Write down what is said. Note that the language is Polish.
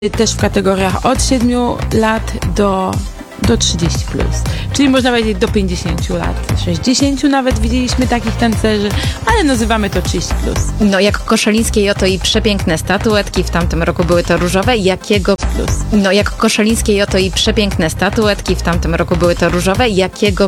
Też w kategoriach od 7 lat do 30 plus. Czyli można powiedzieć do 50 lat. 60 nawet widzieliśmy takich tancerzy, ale nazywamy to 30 plus. No jak Koszalińskiej oto i przepiękne statuetki, w tamtym roku były to różowe. Jakiego Plus. No jak Koszalińskiej oto i przepiękne statuetki, w tamtym roku były to różowe. Jakiego